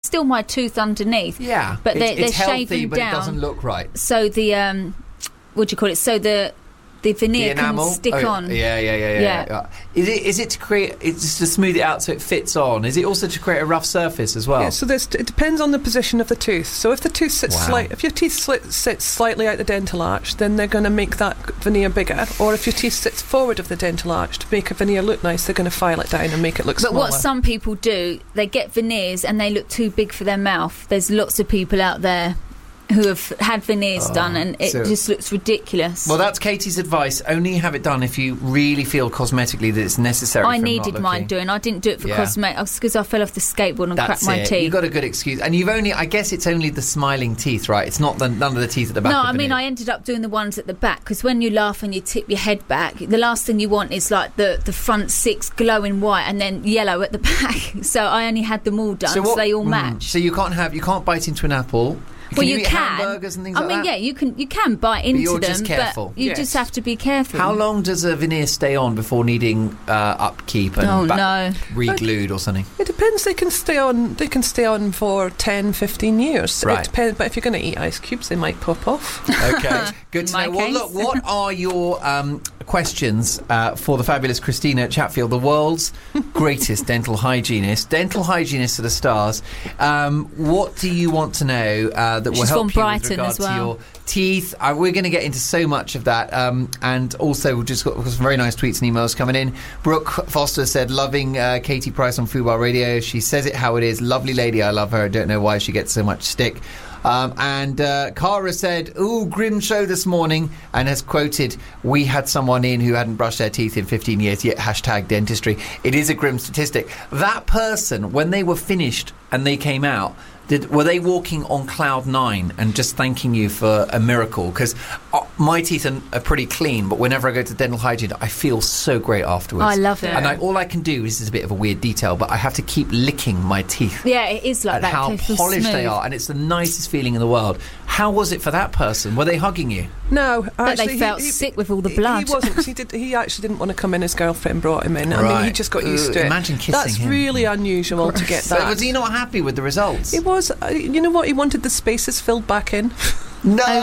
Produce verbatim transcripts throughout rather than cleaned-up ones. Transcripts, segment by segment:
still my tooth underneath. Yeah, but it's, they're, they're it's healthy, shaving but down. it doesn't look right. So the um, what do you call it? So the the veneer the enamel can stick oh, on. Yeah, yeah, yeah, yeah, Yeah. yeah. Is it is it to create? It's to smooth it out so it fits on. Is it also to create a rough surface as well? Yeah, so there's, it depends on the position of the tooth. So if the tooth sits Wow. slight, if your teeth slit, sits slightly out the dental arch, then they're going to make that veneer bigger. Or if your teeth sits forward of the dental arch to make a veneer look nice, they're going to file it down and make it look But smaller. what some people do, they get veneers and they look too big for their mouth. There's lots of people out there who have had veneers Oh, done, and it so- just looks ridiculous. Well, that's Katie's advice. Only have it done if you really feel cosmetically that it's necessary. I from needed not mine looking. doing. I didn't do it for Yeah. cosmetics because I fell off the skateboard and That's cracked my it. teeth. You've got a good excuse, and you've only. I guess it's only the smiling teeth, right? It's not the, none of the teeth at the back. No, of I the mean, veneer. I ended up doing the ones at the back because when you laugh and you tip your head back, the last thing you want is like the, the front six glowing white and then yellow at the back. So I only had them all done, so, what- they all mm, match. So you can't have. You can't bite into an apple. Can well, you, you eat can. hamburgers and things I like mean, that? yeah, you can. You can bite into you're them, just careful. but you Yes. just have to be careful. How long does a veneer stay on before needing uh, upkeep and Oh, back- no. re-glued or something? It depends. They can stay on. They can stay on for ten, fifteen years. Right. It depends. But if you're going to eat ice cubes, they might pop off. Okay, good to My know. Well, case. look, what are your um, questions uh, for the fabulous Christina Chatfield, the world's greatest dental hygienist? Dental hygienist to the stars. Um, what do you want to know uh, that will She's help from you Brighton with regard as well. to your teeth? Uh, we're going to get into so much of that, um, and also we've just got some very nice tweets and emails coming in. Brooke Foster said, loving uh, Katie Price on Fubar Radio. She says it how it is. Lovely lady, I love her. I don't know why she gets so much stick. Um, and uh, Cara said, ooh, grim show this morning, and has quoted, we had someone in who hadn't brushed their teeth in fifteen years yet, hashtag dentistry. It is a grim statistic. That person, when they were finished and they came out, did, were they walking on cloud nine and just thanking you for a miracle? Because uh, my teeth are, are pretty clean, but whenever I go to dental hygiene, I feel so great afterwards. I love it. And I, all I can do, this is a bit of a weird detail, but I have to keep licking my teeth. Yeah, it is like And that. how They feel polished they smooth. are, and it's the nicest feeling in the world. How was it for that person? Were they hugging you? No, But actually, they he- felt he- sick with all the he- blood. He wasn't. He did. He actually didn't want to come in. His girlfriend brought him in. I mean, he Right. just got Ooh, used to it. imagine kissing That's him. really unusual to get So that. was he not happy with the results? He was. Uh, you know what? He wanted the spaces filled back in. No, Oh,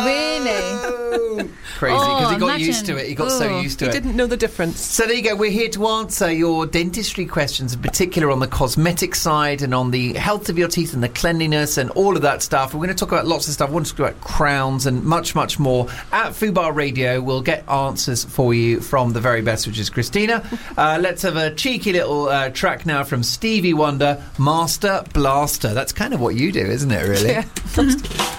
really? Crazy, because he Oh, got used imagine. to it. He got so Oh. used to He it. didn't know the difference. So there you go. We're here to answer your dentistry questions, in particular on the cosmetic side and on the health of your teeth and the cleanliness and all of that stuff. We're going to talk about lots of stuff. I want to talk about crowns and much, much more. At Fubar Radio, we'll get answers for you from the very best, which is Christina. Uh, let's have a cheeky little uh, track now from Stevie Wonder, Master Blaster. That's kind of what you do, isn't it, really? Yeah.